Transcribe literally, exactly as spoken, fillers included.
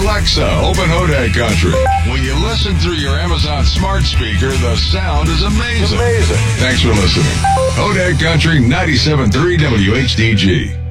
Alexa, open Hodag Country. When you listen through your Amazon smart speaker, the sound is amazing. Amazing. Thanks for listening. Hodag Country ninety-seven point three W H D G.